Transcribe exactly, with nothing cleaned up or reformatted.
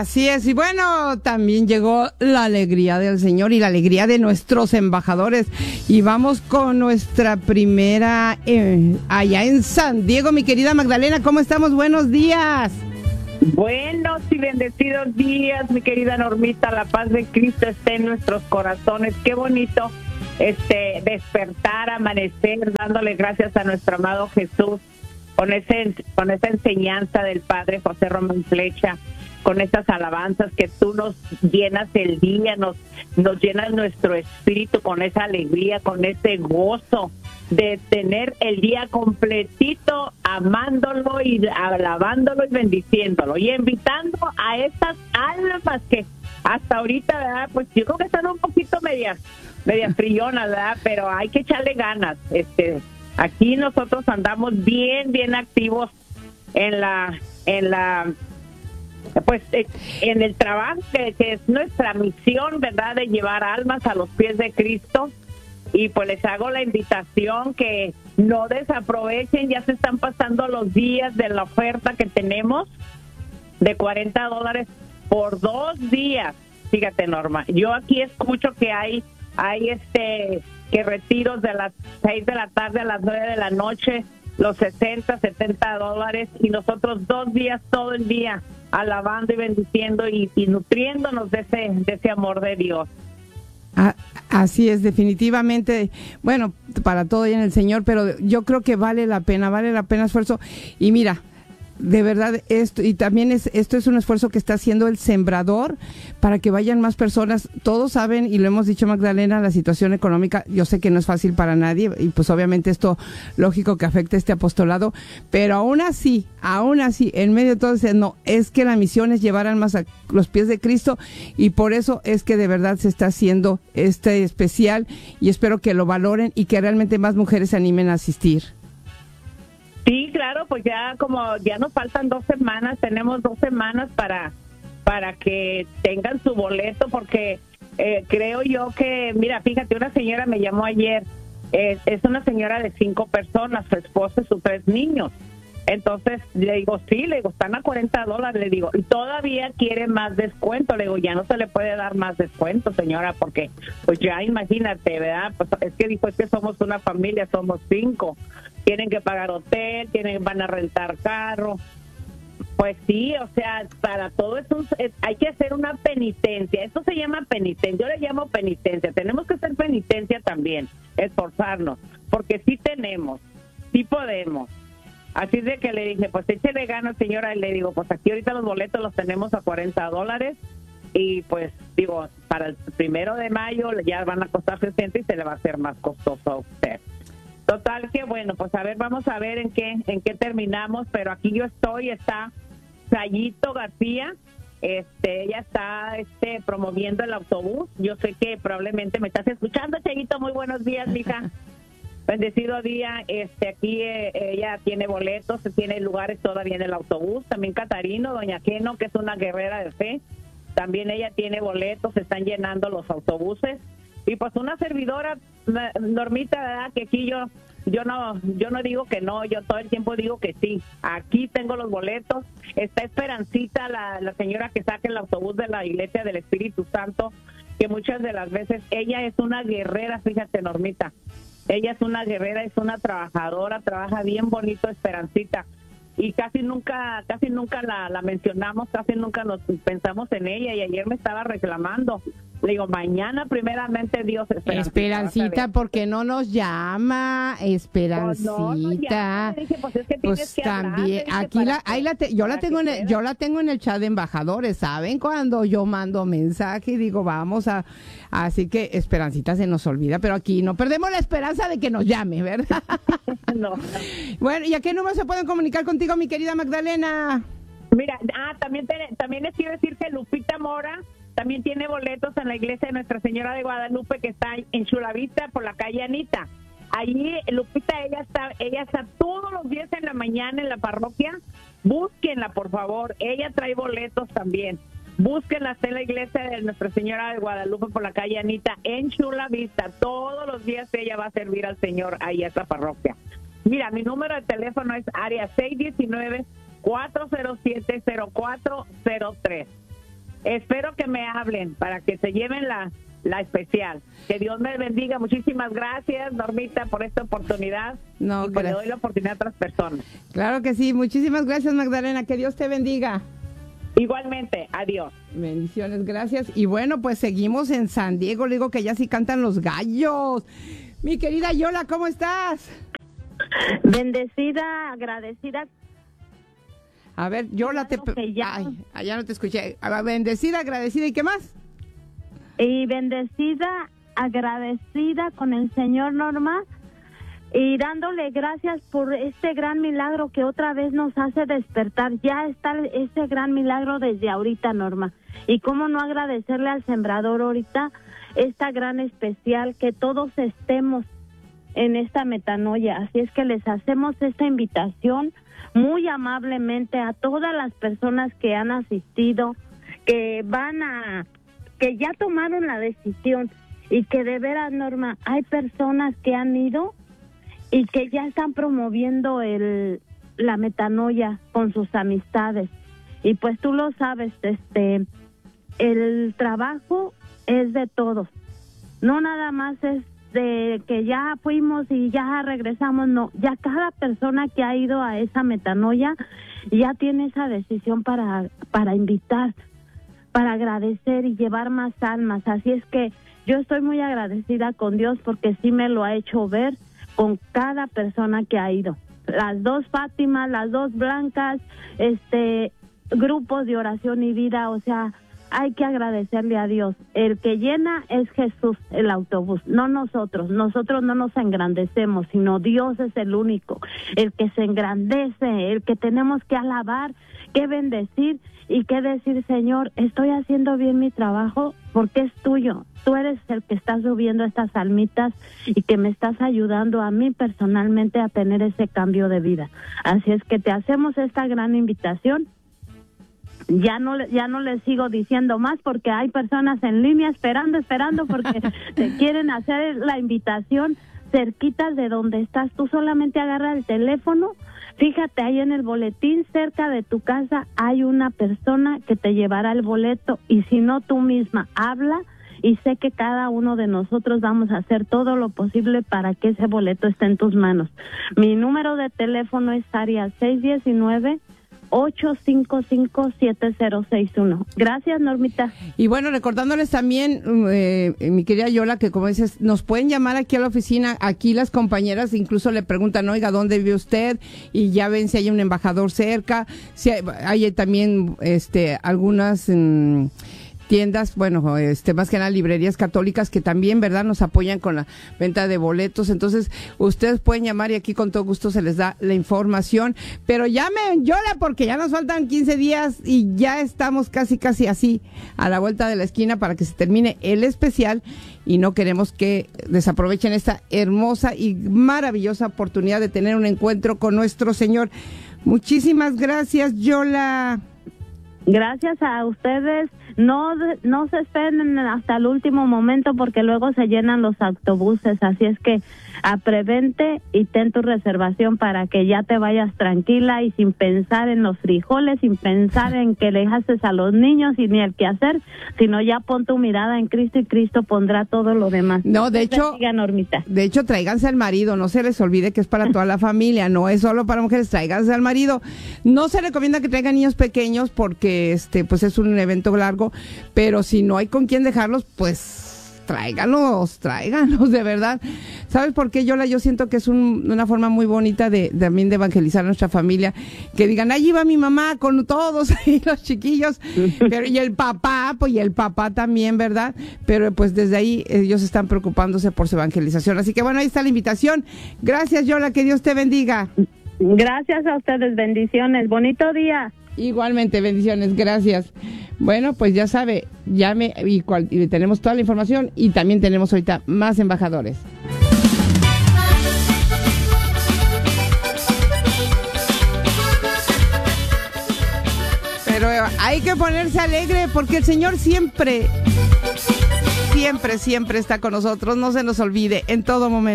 Así es, y bueno, también llegó la alegría del Señor y la alegría de nuestros embajadores. Y vamos con nuestra primera eh, allá en San Diego, mi querida Magdalena, ¿cómo estamos? Buenos días. Buenos y bendecidos días, mi querida Normita. La paz de Cristo esté en nuestros corazones. Qué bonito este despertar, amanecer, dándole gracias a nuestro amado Jesús con ese con esa enseñanza del Padre José Román Flecha, con estas alabanzas que tú nos llenas el día, nos nos llenas nuestro espíritu con esa alegría, con ese gozo de tener el día completito amándolo y alabándolo y bendiciéndolo y invitando a estas almas que hasta ahorita, ¿verdad? Pues yo creo que están un poquito medias, medias frillonas, ¿verdad? Pero hay que echarle ganas. Este, aquí nosotros andamos bien, bien activos en la, en la, pues en el trabajo que, que es nuestra misión, ¿verdad? De llevar almas a los pies de Cristo. Y pues les hago la invitación que no desaprovechen, ya se están pasando los días de la oferta que tenemos de cuarenta dólares por dos días. Fíjate, Norma, yo aquí escucho que hay, hay este, que retiros de las seis de la tarde a las nueve de la noche, los sesenta, setenta dólares, y nosotros dos días todo el día alabando y bendiciendo y, y nutriéndonos de ese, de ese amor de Dios. Ah, así es, definitivamente, bueno, para todo y en el Señor, pero yo creo que vale la pena, vale la pena esfuerzo. Y mira, de verdad, esto, y también es, esto es un esfuerzo que está haciendo el Sembrador para que vayan más personas. Todos saben, y lo hemos dicho, Magdalena, la situación económica, yo sé que no es fácil para nadie, y pues obviamente esto, lógico que afecta a este apostolado, pero aún así, aún así, en medio de todo eso, no, es que la misión es llevar almas a los pies de Cristo, y por eso es que de verdad se está haciendo este especial, y espero que lo valoren y que realmente más mujeres se animen a asistir. Sí, claro, pues ya como ya nos faltan dos semanas, tenemos dos semanas para para que tengan su boleto, porque eh, creo yo que, mira, fíjate, una señora me llamó ayer, eh, es una señora de cinco personas, su esposo y sus tres niños. Entonces le digo, sí, le digo, están a cuarenta dólares, le digo, y todavía quiere más descuento, le digo, ya no se le puede dar más descuento, señora, porque pues ya imagínate, ¿verdad? Pues es que dijo, es que somos una familia, somos cinco, tienen que pagar hotel, tienen, van a rentar carro. Pues sí, o sea, para todo eso es, hay que hacer una penitencia. Esto se llama penitencia, yo le llamo penitencia. Tenemos que hacer penitencia también, esforzarnos, porque sí tenemos, sí podemos. Así de que le dije, pues échele ganas, señora, y le digo, pues aquí ahorita los boletos los tenemos a cuarenta dólares, y pues digo, para el primero de mayo ya van a costar sesenta y se le va a hacer más costoso a usted. Total que bueno, pues a ver, vamos a ver en qué en qué terminamos, pero aquí yo estoy, está Sayito García, este, ella está este promoviendo el autobús. Yo sé que probablemente me estás escuchando, Sayito, muy buenos días, mija. Bendecido día, este, aquí eh, ella tiene boletos, tiene lugares todavía en el autobús. También Catarino, doña Keno, que es una guerrera de fe, también ella tiene boletos, se están llenando los autobuses. Y pues una servidora, Normita, ¿verdad? Que aquí yo yo no yo no digo que no, yo todo el tiempo digo que sí. Aquí tengo los boletos. Está Esperancita, la, la señora que saca el autobús de la Iglesia del Espíritu Santo, que muchas de las veces ella es una guerrera, fíjate, Normita. Ella es una guerrera, es una trabajadora, trabaja bien bonito, Esperancita. Y casi nunca casi nunca la, la mencionamos, casi nunca nos pensamos en ella, y ayer me estaba reclamando. Le digo, mañana primeramente Dios, Esperancita. Esperancita, ¿por qué no nos llama? Esperancita. Oh, no, no llama. Dije, pues es que tienes pues que también, hablar, aquí la, ahí la te, yo la tengo en el, yo la tengo en el chat de embajadores, ¿saben? Cuando yo mando mensaje y digo, vamos a, así que Esperancita se nos olvida, pero aquí no perdemos la esperanza de que nos llame, ¿verdad? No. Bueno, ¿y a qué número se pueden comunicar contigo, mi querida Magdalena? Mira, ah, también te, también les quiero decir que Lupita Mora también tiene boletos en la iglesia de Nuestra Señora de Guadalupe, que está en Chulavista por la calle Anita. Allí Lupita, ella está, ella está todos los días en la mañana en la parroquia. Búsquenla, por favor. Ella trae boletos también. Búsquenla, está en la iglesia de Nuestra Señora de Guadalupe por la calle Anita en Chulavista. Todos los días ella va a servir al Señor ahí a esa parroquia. Mira, mi número de teléfono es área seis uno nueve, cuatro cero siete, cero cuatro cero tres. espero que me hablen para que se lleven la, la especial. Que Dios me bendiga. Muchísimas gracias, Normita, por esta oportunidad. No, y pues le gracias. doy la oportunidad a otras personas. Claro que sí. Muchísimas gracias, Magdalena. Que Dios te bendiga. Igualmente, adiós. Bendiciones, gracias. Y bueno, pues seguimos en San Diego. Le digo que ya sí cantan los gallos. Mi querida Yola, ¿cómo estás? Bendecida, agradecida. A ver, Yola, te... Que ya- Ay, allá no te escuché. A ver, bendecida, agradecida, ¿y qué más? Y bendecida, agradecida con el Señor, Norma, y dándole gracias por este gran milagro que otra vez nos hace despertar. Ya está este gran milagro desde ahorita, Norma. Y cómo no agradecerle al sembrador ahorita esta gran especial, que todos estemos en esta metanoia. Así es que les hacemos esta invitación muy amablemente a todas las personas que han asistido, que van a, que ya tomaron la decisión, y que de veras, Norma, hay personas que han ido y que ya están promoviendo el la metanoia con sus amistades. Y pues tú lo sabes, este el trabajo es de todos. No nada más es de que ya fuimos y ya regresamos, no. Ya cada persona que ha ido a esa metanoia ya tiene esa decisión para para invitar, para agradecer y llevar más almas. Así es que yo estoy muy agradecida con Dios porque sí me lo ha hecho ver con cada persona que ha ido. Las dos Fátimas, las dos Blancas, este, grupos de oración y vida, o sea, hay que agradecerle a Dios. El que llena es Jesús, el autobús, no nosotros. Nosotros no nos engrandecemos, sino Dios es el único, el que se engrandece, el que tenemos que alabar, que bendecir y que decir, Señor, estoy haciendo bien mi trabajo porque es tuyo. Tú eres el que está subiendo estas almitas y que me estás ayudando a mí personalmente a tener ese cambio de vida. Así es que te hacemos esta gran invitación. Ya no ya no les sigo diciendo más porque hay personas en línea esperando, esperando porque te quieren hacer la invitación cerquitas de donde estás. Tú solamente agarra el teléfono, fíjate ahí en el boletín, cerca de tu casa hay una persona que te llevará el boleto, y si no, tú misma habla, y sé que cada uno de nosotros vamos a hacer todo lo posible para que ese boleto esté en tus manos. Mi número de teléfono es área seis uno nueve, ocho cinco cinco, siete cero seis uno. Gracias, Normita. Y bueno, recordándoles también, eh, mi querida Yola, que como dices, nos pueden llamar aquí a la oficina. Aquí las compañeras incluso le preguntan, oiga, ¿dónde vive usted? Y ya ven si hay un embajador cerca, si hay, hay también este algunas mmm, tiendas, bueno, este más que nada librerías católicas que también, ¿verdad?, nos apoyan con la venta de boletos. Entonces, ustedes pueden llamar y aquí con todo gusto se les da la información. Pero llamen, Yola, porque ya nos faltan quince días y ya estamos casi, casi así a la vuelta de la esquina para que se termine el especial, y no queremos que desaprovechen esta hermosa y maravillosa oportunidad de tener un encuentro con nuestro Señor. Muchísimas gracias, Yola. Gracias a ustedes. No no se esperen hasta el último momento porque luego se llenan los autobuses, así es que a prevente y ten tu reservación para que ya te vayas tranquila y sin pensar en los frijoles, sin pensar en que le dejaste a los niños y ni el qué hacer, sino ya pon tu mirada en Cristo y Cristo pondrá todo lo demás. No, de hecho, bendiga, Normita. De hecho, tráiganse al marido, no se les olvide que es para toda la familia, no es solo para mujeres, tráiganse al marido. No se recomienda que traigan niños pequeños porque este pues es un evento largo, pero si no hay con quién dejarlos, pues tráiganlos, tráiganlos, de verdad. ¿Sabes por qué, Yola? Yo siento que es un, una forma muy bonita de, de también de evangelizar a nuestra familia, que digan, allí va mi mamá con todos ahí los chiquillos, pero y el papá, pues y el papá también, ¿verdad? Pero pues desde ahí ellos están preocupándose por su evangelización. Así que bueno, ahí está la invitación. Gracias, Yola, que Dios te bendiga. Gracias a ustedes, bendiciones, bonito día. Igualmente, bendiciones, gracias. Bueno, pues ya sabe, llame y, cual, y tenemos toda la información, y también tenemos ahorita más embajadores. Pero hay que ponerse alegre porque el Señor siempre, siempre, siempre está con nosotros. No se nos olvide en todo momento.